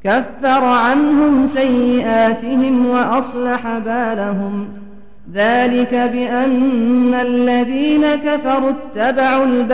كفر عنهم سيئاتهم وأصلح بالهم ذلك بأن الذين كفروا اتبعوا